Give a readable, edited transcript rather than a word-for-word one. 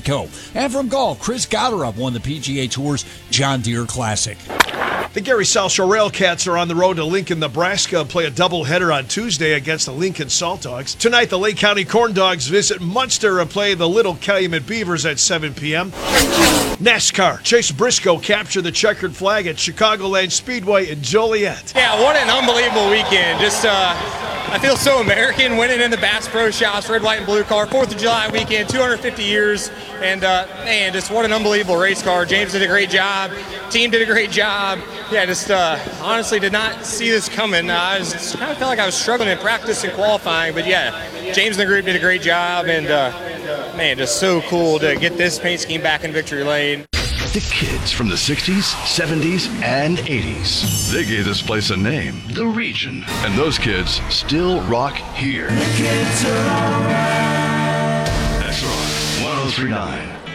Briscoe. And from golf, Chris Gotterup won the PGA Tour's John Deere Classic. The Gary South Shore Railcats are on the road to Lincoln, Nebraska, play a doubleheader on Tuesday against the Lincoln Salt Dogs. Tonight, the Lake County Corn Dogs visit Munster and play the Little Calumet Beavers at 7 p.m. NASCAR, Chase Briscoe captured the checkered flag at Chicagoland Speedway in Joliet. Yeah, what an unbelievable weekend. Just, I feel so American winning in the Bass Pro Shops, red, white, and blue car. 4th of July weekend, 250 years. And, man, just what an unbelievable race car. James did a great job. Team did a great job. Yeah, just honestly did not see this coming. I was kind of felt like I was struggling in practice and qualifying. But, yeah, James and the group did a great job. And, man, just so cool to get this paint scheme back in victory lane. The kids from the 60s, 70s, and 80s. They gave this place a name, The Region. And those kids still rock here. The kids are all right. That's right, 103.9